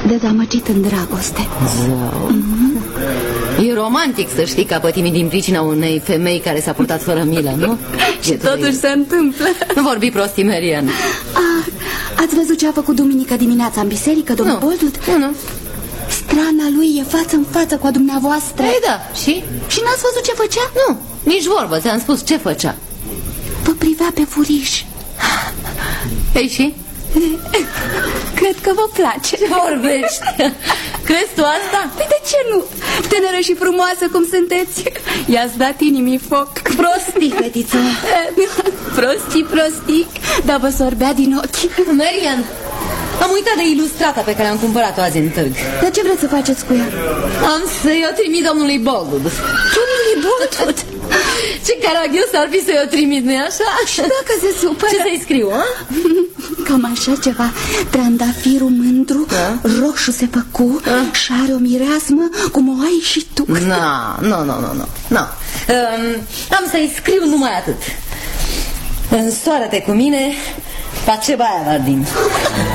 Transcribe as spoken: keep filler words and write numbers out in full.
dezamăgit în dragoste. Zău. Mm-hmm. E romantic să știi că a pătimit din pricina unei femei care s-a purtat fără milă, nu? Și totuși se întâmplă. Nu vorbi prostii, Marian. Ah, ați văzut ce a făcut duminică dimineața în biserică, domnul Boldud? Nu, nu. Strana lui e față în față cu a dumneavoastră. Ei, da, și? Și n-ați văzut ce făcea? Nu, nici vorbă, ți-am spus ce făcea. Vă privea pe furiș. Ei, și? Cred că vă place. Vorbești. Crezi tu asta? Păi de ce nu? Tânără și frumoasă cum sunteți, i-ați dat inimii foc. Prostii, fetiță. Prostii, prostii, dar vă sorbea din ochi. Marian, am uitat de ilustrata pe care am cumpărat-o azi în târg. Dar ce vreți să faceți cu ea? Am să-i o trimit domnului Boldud. Domnului Boldud? Ce caragios ar fi să-i o trimit, nu-i așa? Și dacă se supără? Ce să-i scriu, a? Cam așa ceva. Trandafirul mândru, a? roșu se făcu, a? și are o mireasmă cum o ai și tu. Nu, nu, nu, nu, nu. Am să-i scriu numai atât. Însoară-te cu mine, Paceba Avardin.